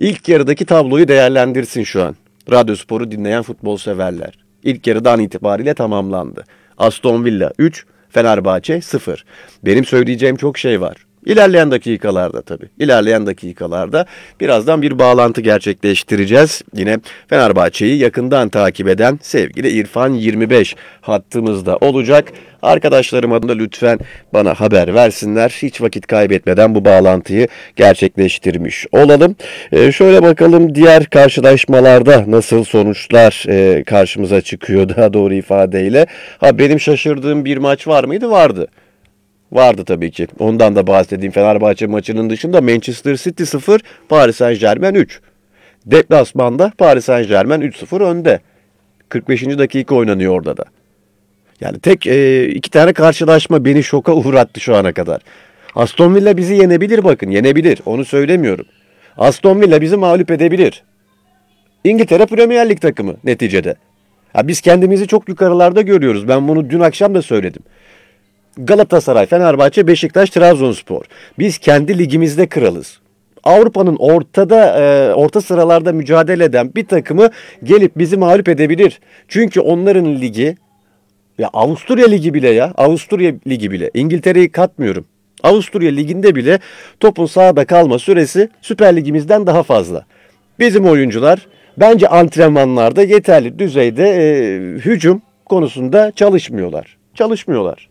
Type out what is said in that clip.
İlk yarıdaki tabloyu değerlendirsin şu an. Radyospor'u dinleyen futbol severler. İlk yarıdan itibariyle tamamlandı. Aston Villa 3, Fenerbahçe 0. Benim söyleyeceğim çok şey var. İlerleyen dakikalarda tabii. İlerleyen dakikalarda birazdan bir bağlantı gerçekleştireceğiz. Yine Fenerbahçe'yi yakından takip eden sevgili İrfan 25 hattımızda olacak. Arkadaşlarıma da lütfen bana haber versinler. Hiç vakit kaybetmeden bu bağlantıyı gerçekleştirmiş olalım. Şöyle bakalım diğer karşılaşmalarda nasıl sonuçlar karşımıza çıkıyor daha doğru ifadeyle. Benim şaşırdığım bir maç var mıydı? Vardı. Vardı tabii ki. Ondan da bahsedeyim. Fenerbahçe maçının dışında Manchester City 0, Paris Saint-Germain 3. Deplasmanda Paris Saint-Germain 3-0 önde. 45. dakika oynanıyor orada da. Yani tek iki tane karşılaşma beni şoka uğrattı şu ana kadar. Aston Villa bizi yenebilir bakın. Yenebilir. Onu söylemiyorum. Aston Villa bizi mağlup edebilir. İngiltere Premier Lig takımı neticede. Biz kendimizi çok yukarılarda görüyoruz. Ben bunu dün akşam da söyledim. Galatasaray, Fenerbahçe, Beşiktaş, Trabzonspor. Biz kendi ligimizde kralız. Avrupa'nın orta sıralarda mücadele eden bir takımı gelip bizi mağlup edebilir. Çünkü onların ligi ya Avusturya Ligi bile ya. Avusturya Ligi bile. İngiltere'yi katmıyorum. Avusturya Ligi'nde bile topun sahada kalma süresi Süper Ligimizden daha fazla. Bizim oyuncular bence antrenmanlarda yeterli düzeyde hücum konusunda çalışmıyorlar. Çalışmıyorlar.